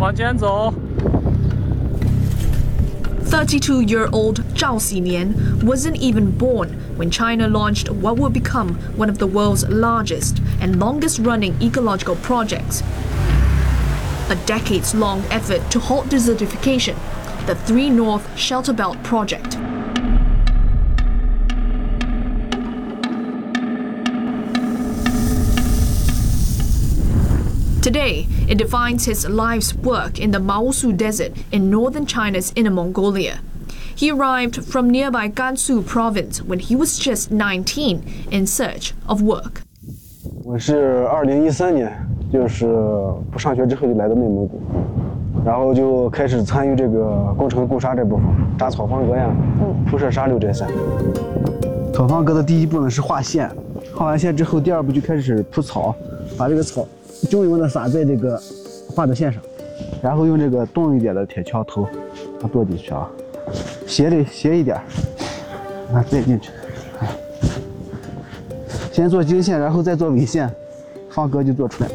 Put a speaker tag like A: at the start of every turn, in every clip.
A: 往前走。
B: 32-year-old Zhao Xinian wasn't even born when China launched what would become one of the world's largest and longest-running ecological projects. A decades-long effort to halt desertification, the 3 North Shelter Belt Project. Today, it defines his life's work in the Maosu Desert in northern China's Inner Mongolia. He arrived from nearby Gansu province when he was just 19 in search of work.
C: 我是2013年，就是不上学之后就来到内蒙古，然后就开始参与这个工程固沙这部分，扎草方格呀，铺设沙溜这些。草方格的第一步呢是画线，画完线之后，第2步就开始铺草，把这个草均匀的撒在这个画的线上，然后用这个钝一点的铁锹头，把它剁进去啊，斜一点，啊再进去，先做经线，然后再做纬线，方格就做出来了。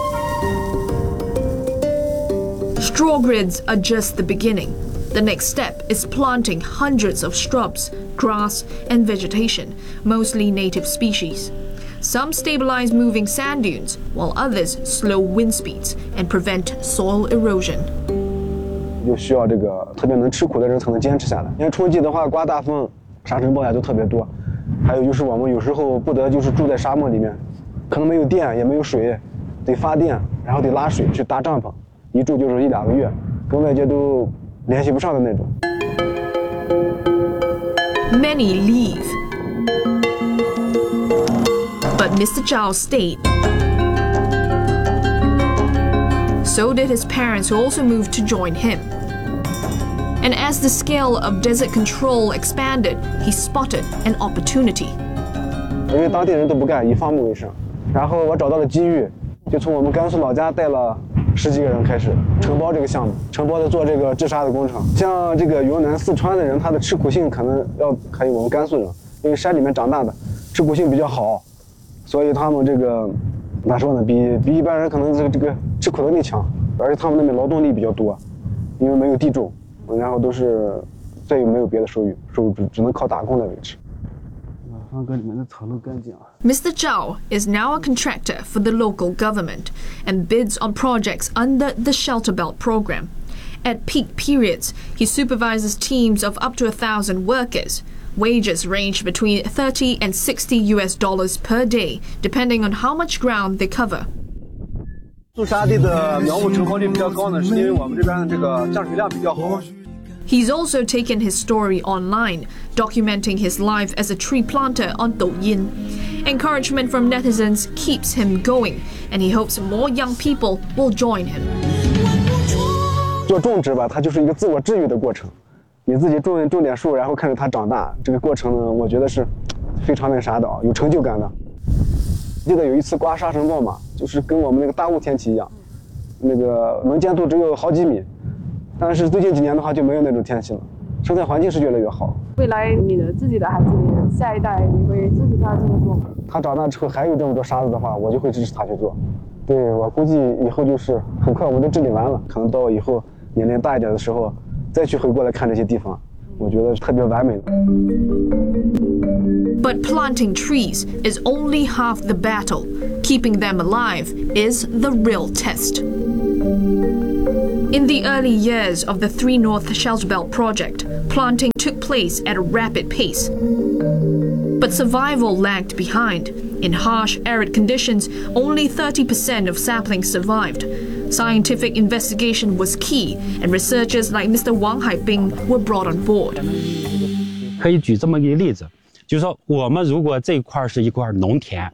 B: Straw grids are just the beginning. The next step is planting hundreds of shrubs, grass, and vegetation, mostly native species. Some stabilize moving sand dunes, while others slow wind speeds and prevent soil erosion.
C: 就需要这个特别能吃苦的人才能坚持下来。因为春季的话，刮大风、沙尘暴呀都特别多。还有就是我们有时候不得就是住在沙漠里面，可能没有电也没有水，得发电，然后得拉水去搭帐篷，一住就是1-2个月，跟外界都联系不上的那种。
B: Many leave. But Mr. Zhao stayed. So did his parents, who also moved to join him. And as the scale of desert control expanded, he spotted an opportunity.
C: 因为当地人都不干，以放牧为生。然后我找到了机遇，就从我们甘肃老家带了10几个人开始承包这个项目，承包的做这个治沙的工程。像这个云南、四川的人，他的吃苦性可能要可以我们甘肃人，因为山里面长大的，吃苦性比较好。所以他们这个咋说呢？比一般人可能这个吃苦能力强，而且他们那边劳动力比较多，因为没有地种，然后都是再也没有别的收入，只能靠打工来维持。方格里面的草都干净啊。
B: Mr. Zhao is now a contractor for the local government and bids on projects under the Shelter Belt program. At peak periods, he supervises teams of up to 1,000 workers. Wages range between $30 and $60 per day, depending on how much ground they cover.
C: 驻沙地的苗木成活率比较高呢，是因为我们这边的这个降水量比较好。
B: He's also taken his story online, documenting his life as a tree planter on Douyin. Encouragement from netizens keeps him going, and he hopes more young people will join him.
C: 做种植吧，它就是一个自我治愈的过程。你自己种点树，然后看着它长大，这个过程呢，我觉得是非常那啥的啊，有成就感的。记得有一次刮沙尘暴嘛，就是跟我们那个大雾天气一样，那个能见度只有好几米。但是最近几年的话就没有那种天气了，生态环境是越来越好。
D: 未来你的自己的孩子，下一代你会支持他这么做吗？
C: 他长大之后还有这么多沙子的话，我就会支持他去做。对，我估计以后就是很快我们都治理完了，可能到以后年龄大一点的时候。再去回过来看这些地方，我觉得特别完美的。
B: But planting trees is only half the battle. Keeping them alive is the real test. In the early years of the 3 North Shelter Belt project, planting took place at a rapid pace. But survival lagged behind. In harsh, arid conditions, only 30% of saplings survived. Scientific investigation was key, and researchers like Mr. Wang Haibing were brought on board.
E: 可以举这么一个例子，就是说我们如果这一块是一块农田，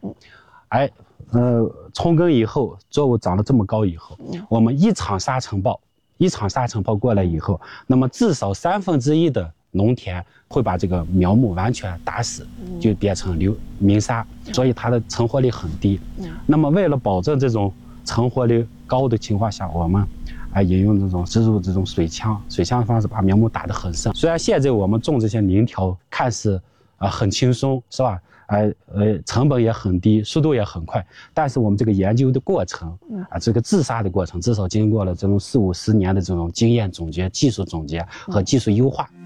E: 充耕以后，作物长得这么高以后，我们一场沙尘暴过来以后，那么至少1/3的农田会把这个苗木完全打死，就变成鸣沙，所以它的成活率很低。那么为了保证这种成活率高的情况下，我们引用这种植入这种水枪的方式，把苗木打得很深。虽然现在我们种这些林条看似很轻松，是吧？ 成本也很低，速度也很快。但是我们这个研究的过程这个自杀的过程，至少经过了这种40-50年的这种经验总结、技术总结和技术优化。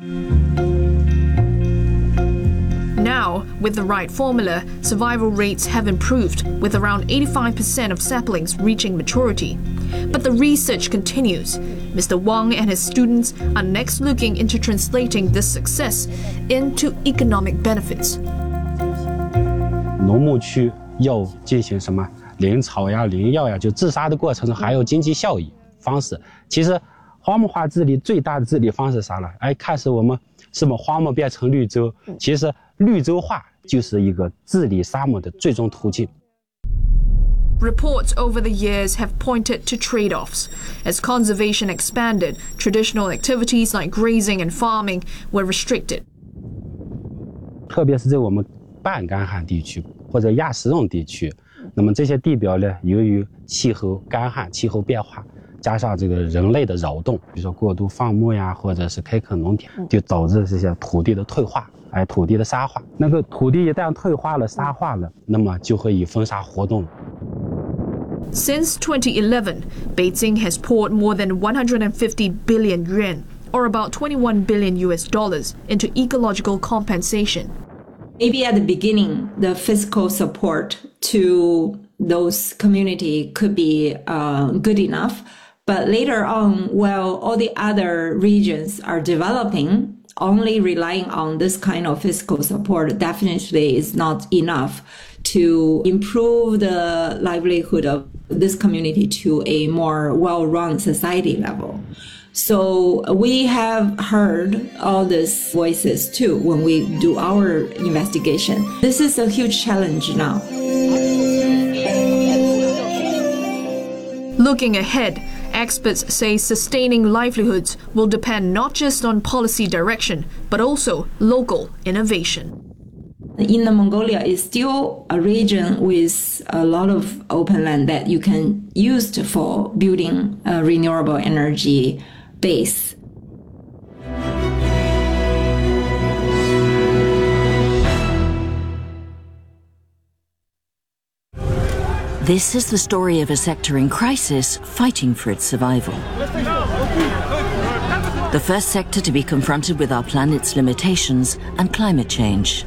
B: Now, with the right formula, survival rates have improved, with around 85% of saplings reaching maturity. But the research continues. Mr. Wang and his students are next looking into translating this success into economic benefits.
E: 农牧区要进行什么林草呀、林药呀，就自杀的过程中还有经济效益方式。其实荒漠化治理最大的治理方式啥了？看是我们是把荒漠变成绿洲，其实绿洲化就是一个治理沙漠的最终途径。
B: Reports over the years have pointed to trade-offs. As conservation expanded, traditional activities like grazing and farming were restricted.
E: 特别是在我们半干旱地区或者亚湿润地区，那么这些地表呢，由于气候干旱、气候变化，加上这个人类的扰动，比如说过度放牧呀，或者是开垦农田，就导致这些土地的退化，土地的沙化。那个土地一旦退化了、沙化了，那么就会以风沙活动。
B: Since 2011, Beijing has poured more than 150 billion yuan, or about $21 billion into ecological compensation.
A: Maybe at the beginning, the physical support to those community could be good enough. But later on, while all the other regions are developing, only relying on this kind of physical support definitely is not enough to improve the livelihood of this community to a more well-run society level. So we have heard all these voices too when we do our investigation. This is a huge challenge now.
B: Looking ahead, experts say sustaining livelihoods will depend not just on policy direction, but also local innovation.
A: Inner Mongolia is still a region with a lot of open land that you can use for building a renewable energy base.
F: This is the story of a sector in crisis fighting for its survival. The first sector to be confronted with our planet's limitations and climate change.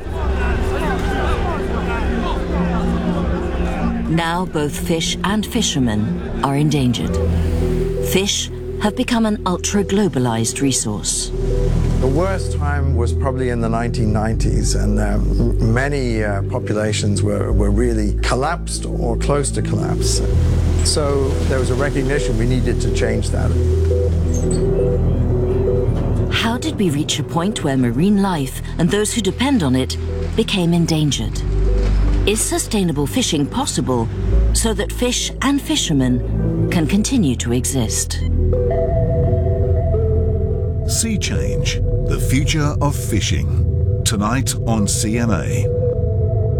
F: Now both fish and fishermen are endangered. Fish have become an ultra-globalized resource.
G: The worst time was probably in the 1990s, and many populations were really collapsed or close to collapse. So there was a recognition we needed to change that.
F: How did we reach a point where marine life and those who depend on it became endangered? Is sustainable fishing possible so that fish and fishermen can continue to exist?
H: Sea Change, the future of fishing. Tonight on CMA.